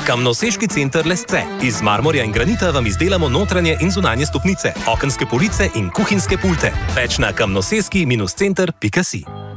Kamnoseški center Lesce. Iz marmorja in granita vam izdelamo notranje in zunanje stopnice, okenske police in kuhinjske pulte. Več na kamnoseski-center.si.